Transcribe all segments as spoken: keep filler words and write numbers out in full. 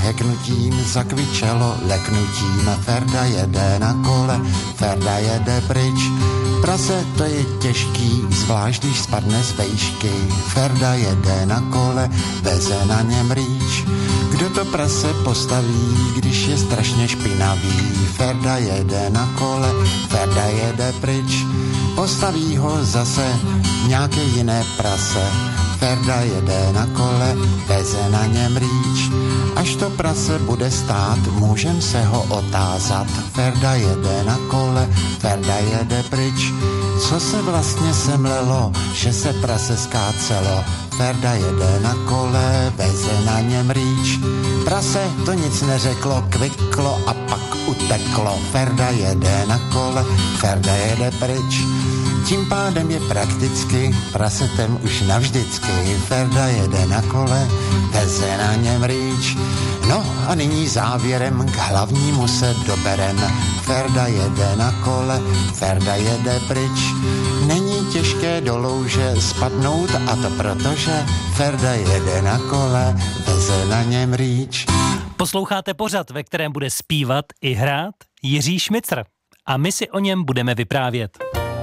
heknutím zakvičelo leknutím. Ferda jede na kole, Ferda jede pryč. Prase to je těžký, zvlášť když spadne z vejšky. Ferda jede na kole, veze na něm rýč. Kdo to prase postaví, když je strašně špinavý? Ferda jede na kole, Ferda jede pryč. Postaví ho zase nějaké jiné prase. Ferda jede na kole, veze na něm rýč. Až to prase bude stát, můžem se ho otázat. Ferda jede na kole, Ferda jede pryč. Co se vlastně semlelo, že se prase skácelo? Ferda jede na kole, veze na něm rýč. Prase to nic neřeklo, kviklo a pak uteklo. Ferda jede na kole, Ferda jede pryč. Tím pádem je prakticky prasetem už navždycky. Ferda jede na kole, veze na něm rýč. No a nyní závěrem k hlavnímu se doberem. Ferda jede na kole, Ferda jede pryč. Není těžké do louže spadnout, a to protože Ferda jede na kole, veze na něm rýč. Posloucháte pořad, ve kterém bude zpívat i hrát Jiří Šmicr. A my si o něm budeme vyprávět.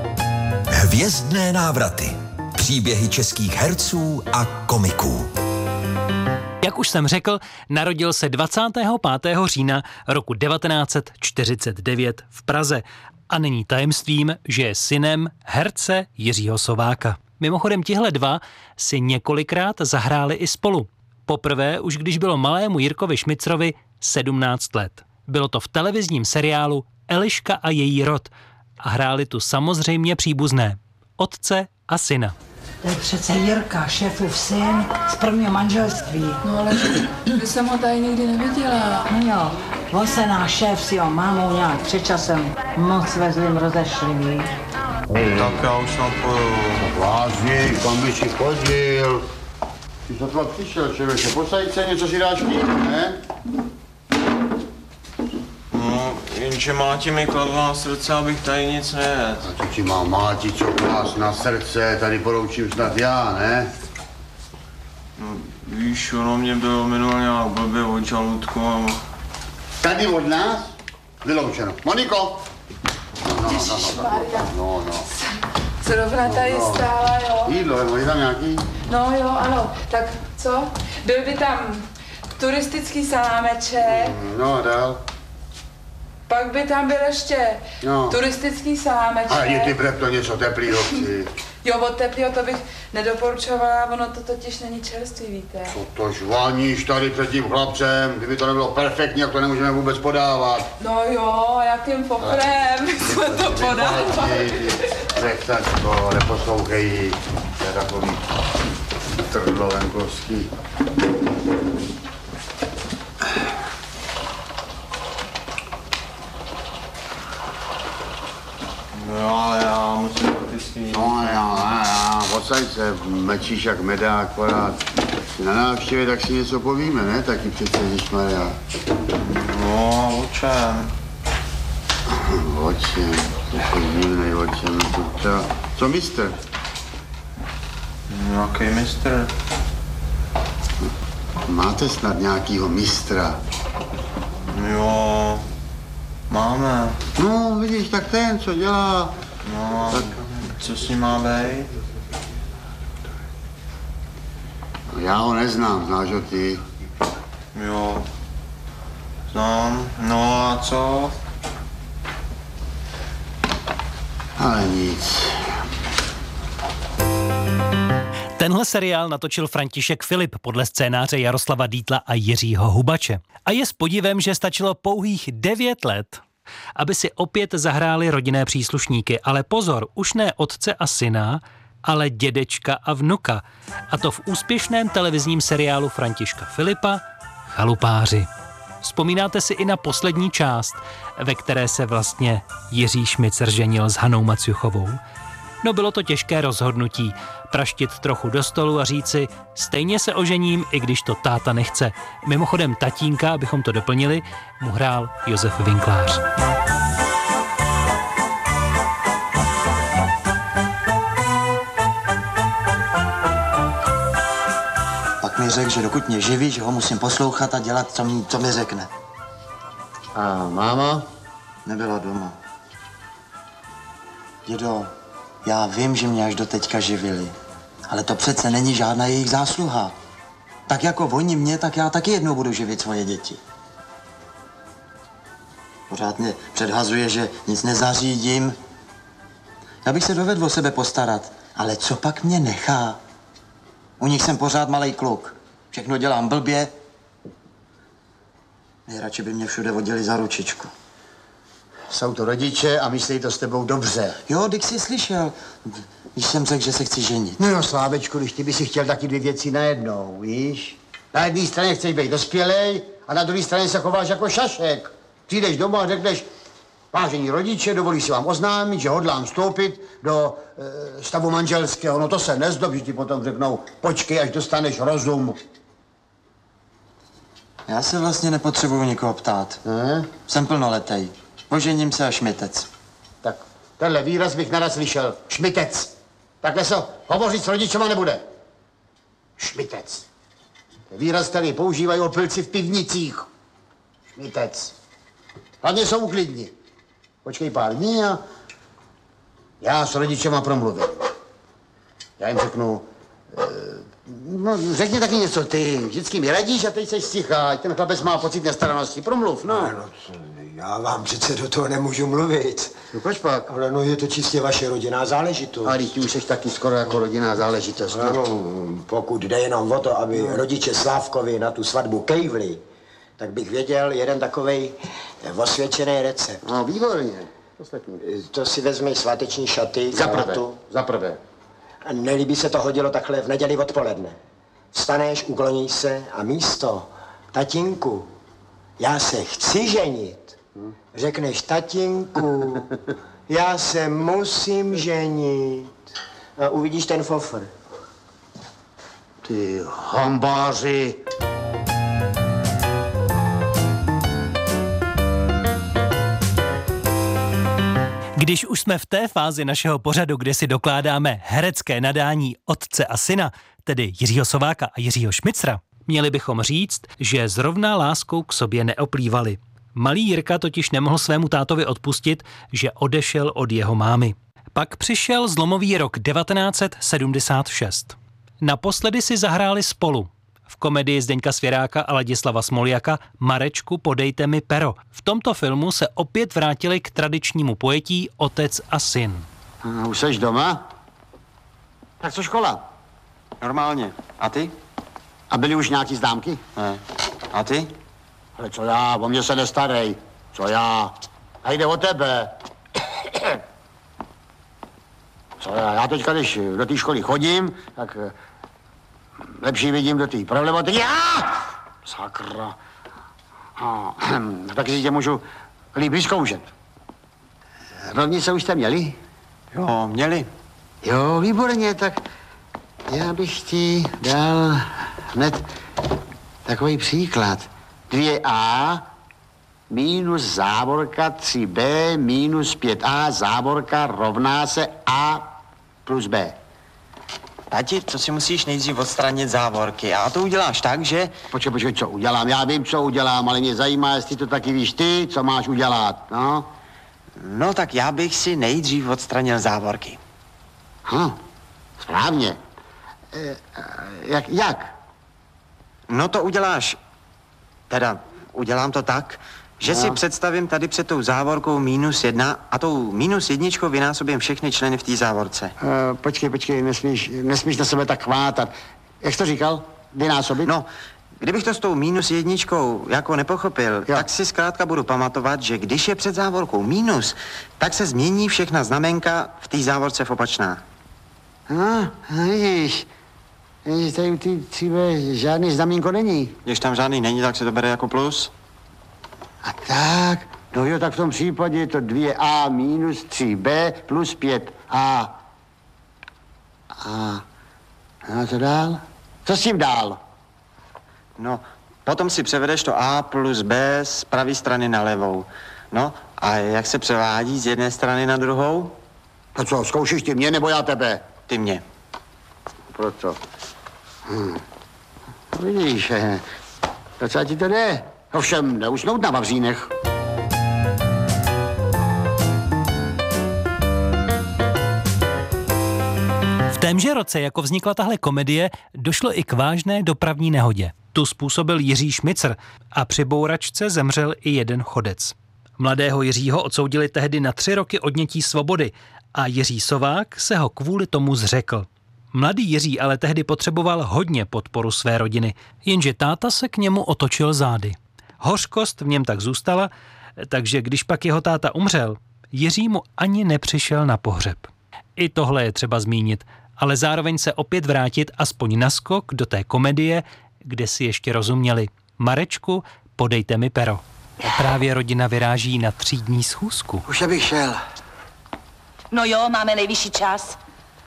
Hvězdné návraty. Příběhy českých herců a komiků. Jak už jsem řekl, narodil se dvacátého pátého října roku devatenáct set čtyřicet devět v Praze a není tajemstvím, že je synem herce Jiřího Sováka. Mimochodem tihle dva si několikrát zahráli i spolu. Poprvé už když bylo malému Jirkovi Šmicrovi sedmnáct let. Bylo to v televizním seriálu Eliška a její rod a hráli tu samozřejmě příbuzné, otce a syna. To je přece Jirka, šéfův syn z prvního manželství. No ale že jsem ho tady nikdy neviděla. No jo, on se náš šéf s jeho mámou nějak před časem moc ve zlým rozešli, víš? Tak já už snad pojedu. Vážně, kam by si chodil? Ty sotva přišel, člověče, posaď se, něco si dáš pít, ne? No, jenže máti mi kladla na srdce, abych tady nic nejedl. A co ti má máti, co klás na srdce, tady poroučím snad já, ne? No, víš, ono mě bylo minulé nějak blbě od žaludku a... Tady od nás? Vyloučeno. Moniko! No, no, no, no, no, no. Zrovna tady no, no. stála, jo. Jídlo, je tam nějaký? No jo, ano, tak co? Byl by tam turistický salámeček. No, dál. Pak by tam byl ještě no. turistický salámeček. Ale je ty breb to něco teplýho chci. Jo, od teplýho to bych nedoporučovala, ono to totiž není čerstvý, víte. Co to žvaníš tady před tím chlapcem? Kdyby to nebylo perfektní, jak to nemůžeme vůbec podávat. No jo, jakým poprém jsme to podávali. Řechtačko, neposlouchej jí. To je takový trdlovenkovský. No ale já musím taky s ním. No já, já, posaď se, mečíš jak medák, akorát si na návštěvě, tak si něco povíme, ne? Taky přece, ježišmarja. No, o čem? O čem? To je divnej, o čem, to třeba... Co mistr? Nějaký mistr. Máte snad nějakýho mistra? Jo, máme. No, vidíš, tak ten, co dělá... No, tak co s ním má být? Já ho neznám, znáš ho ty? Jo, znám. No a co? Ale nic. Tenhle seriál natočil František Filip podle scénáře Jaroslava Dietla a Jiřího Hubače. A je s podivem, že stačilo pouhých devět let, aby si opět zahráli rodinné příslušníky. Ale pozor, už ne otce a syna, ale dědečka a vnuka. A to v úspěšném televizním seriálu Františka Filipa Chalupáři. Vzpomínáte si i na poslední část, ve které se vlastně Jiří Šmicr ženil s Hanou Maciuchovou? No bylo to těžké rozhodnutí, praštit trochu do stolu a říci, stejně se ožením, i když to táta nechce. Mimochodem tatínka, abychom to doplnili, mu hrál Josef Vinklář. Pak mi řekl, že dokud mě živí, že ho musím poslouchat a dělat, co mi, co mi řekne. A máma? Nebyla doma. Dědo, já vím, že mě až do teďka živili, ale to přece není žádná jejich zásluha. Tak jako oni mě, tak já taky jednou budu živit svoje děti. Pořád mě předhazuje, že nic nezařídím. Já bych se dovedl o sebe postarat, ale co pak mě nechá? U nich jsem pořád malej kluk. Všechno dělám blbě. Nejradši by mě všude vodili za ručičku. Jsou to rodiče a myslí to s tebou dobře. Jo, Dick jsi slyšel, když jsem řekl, že se chci ženit. No jo, Slávečku, když ty by si chtěl taky dvě věci najednou, víš? Na jedné straně chceš být dospělej a na druhé straně se chováš jako šašek. Přijdeš domů a řekneš, vážení rodiče, dovolí si vám oznámit, že hodlám vstoupit do e, stavu manželského. No to se nezdob, že ti potom řeknou, počkej, až dostaneš rozum. Já se vlastně nepotřebuju nikoho ptát. Ne? Jsem plnoletej. Ožením se a šmitec. Tak tenhle výraz bych nerad slyšel. Šmitec. Takhle se hovořit s rodičema nebude. Šmitec. To je výraz, který používají opilci v pivnicích. Šmitec. Hlavně jsou uklidni. Počkej pár dní a já s rodičema promluvím. Já jim řeknu, e, no řekni taky něco ty, vždycky mi radíš a teď seš tichá, ať ten chlapec má pocit nestaranosti. Promluv, no. Ano, já vám přece do toho nemůžu mluvit. No proč pak? Ale no je to čistě vaše rodinná záležitost. A ty už seš taky skoro jako rodinná záležitost. No, pokud jde jenom o to, aby no. rodiče Slávkovi na tu svatbu kejvli, tak bych věděl jeden takovej osvědčený recept. No, výborně. Poslední. To si vezmeš sváteční šaty, Za prvé, kalatu. za prvé. A nelíbí se to hodilo takhle v neděli odpoledne. Vstaneš, ukloníš se a místo tatínku, já se chci ženit, řekneš tatínku, já se musím ženit. A uvidíš ten fofr. Ty hambáři. Když už jsme v té fázi našeho pořadu, kde si dokládáme herecké nadání otce a syna, tedy Jiřího Sováka a Jiřího Šmicra, měli bychom říct, že zrovna láskou k sobě neoplývali. Malý Jirka totiž nemohl svému tátovi odpustit, že odešel od jeho mámy. Pak přišel zlomový rok devatenáct set sedmdesát šest. Naposledy si zahráli spolu. V komedii Zdeňka Svěráka a Ladislava Smoljaka Marečku, podejte mi pero. V tomto filmu se opět vrátili k tradičnímu pojetí otec a syn. A už seš doma? Tak co škola? Normálně. A ty? A byly už nějaký známky? Ne. A ty? Ale co já, o mě se nestarej. Co já? A jde o tebe. Co já? Já teďka, když do té školy chodím, tak lepší vidím do té problematiky. Já! Sakra. A, taky si tě můžu líp vyzkoušet. Rovnice už jste měli? Jo, měli. Jo, výborně, tak já bych ti dal hned takový příklad. dvě a minus závorka tři b minus pět a závorka rovná se a plus b. Tati, co si musíš nejdřív odstranit závorky a to uděláš tak, že... Počkej, počkej, co udělám? Já vím, co udělám, ale mě zajímá, jestli to taky víš ty, co máš udělat, no? No tak já bych si nejdřív odstranil závorky. Hm, správně. E, jak, jak? No to uděláš, teda udělám to tak, že no. si představím tady před tou závorkou minus jedna a tou minus jedničkou vynásobím všechny členy v té závorce. E, počkej, počkej, nesmíš, nesmíš na sebe tak chvátat. Jak jsi to říkal? Vynásobit? No, kdybych to s tou minus jedničkou jako nepochopil, jo. tak si zkrátka budu pamatovat, že když je před závorkou minus, tak se změní všechna znamenka v té závorce v opačná. No, vidíš, vidíš, tady u té tříbe žádný znamínko není. Když tam žádný není, tak se to bere jako plus. A tak, no jo, tak v tom případě je to dvě a minus tři b plus pět a. A, a co dál? Co s tím dál? No, potom si převedeš to a plus b z pravé strany na levou. No, a jak se převádí z jedné strany na druhou? A co, zkoušíš ty mě nebo já tebe? Ty mě. Proto. Hm. Vidíš, eh, docela ti to jde. Ovšem, neusnout na Vavřínech. V témže roce, jako vznikla tahle komedie, došlo i k vážné dopravní nehodě. Tu způsobil Jiří Šmicr a při bouračce zemřel i jeden chodec. Mladého Jiřího odsoudili tehdy na tři roky odnětí svobody a Jiří Sovák se ho kvůli tomu zřekl. Mladý Jiří ale tehdy potřeboval hodně podporu své rodiny, jenže táta se k němu otočil zády. Hořkost v něm tak zůstala, takže když pak jeho táta umřel, Jiří mu ani nepřišel na pohřeb. I tohle je třeba zmínit, ale zároveň se opět vrátit aspoň naskok do té komedie, kde si ještě rozuměli. Marečku, podejte mi pero. A právě rodina vyráží na třídní schůzku. Už abych šel. No jo, máme nejvyšší čas.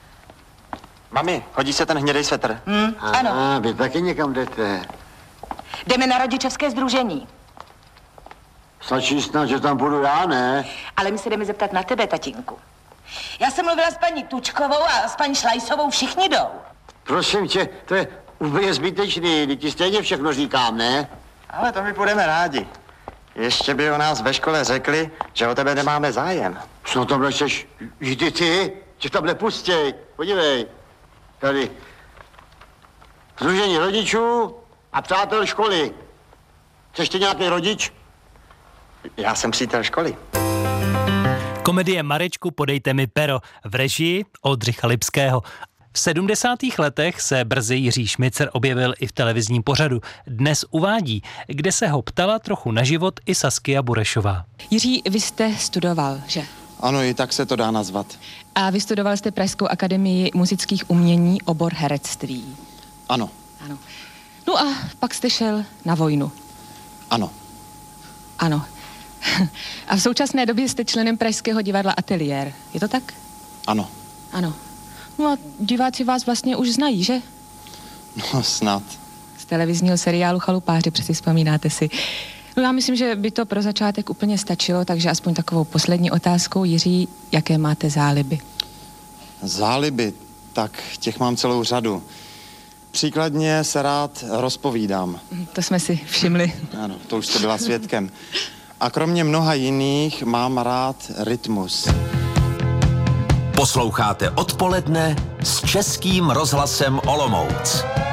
Mami, hodí se ten hnědej svetr? Hm, ano. A vy taky někam jdete. Jdeme na rodičovské sdružení. Stačí snad, že tam půjdu já, ne? Ale my se jdeme zeptat na tebe, tatínku. Já jsem mluvila s paní Tučkovou a s paní Šlajsovou, všichni jdou. Prosím tě, to je úplně zbytečný, teď ti stejně všechno říkám, ne? Ale to my budeme rádi. Ještě by o nás ve škole řekli, že o tebe nemáme zájem. Co tam nechceš? Jdi ty, tě tam nepustěj. Podívej, tady. Sdružení rodičů a přátel školy. Chceš ty nějaký rodič? Já jsem přítel školy. Komedie Marečku, podejte mi pero v režii Oldřicha Lipského. V sedmdesátých letech se brzy Jiří Šmicr objevil i v televizním pořadu Dnes uvádí, kde se ho ptala trochu na život i Saskia Burešová. Jiří, vy jste studoval, že? Ano, i tak se to dá nazvat. A vystudoval jste Pražskou akademii muzických umění, obor herectví. Ano. Ano. No a pak jste šel na vojnu. Ano. Ano. A v současné době jste členem Pražského divadla Ateliér. Je to tak? Ano. Ano. No a diváci vás vlastně už znají, že? No, snad. Z televizního seriálu Chalupáři, přeci vzpomínáte si. No já myslím, že by to pro začátek úplně stačilo, takže aspoň takovou poslední otázkou. Jiří, jaké máte záliby? Záliby, tak těch mám celou řadu. Příkladně se rád rozpovídám. To jsme si všimli. Ano, to už jste byla svědkem. A kromě mnoha jiných mám rád rytmus. Posloucháte Odpoledne s Českým rozhlasem Olomouc.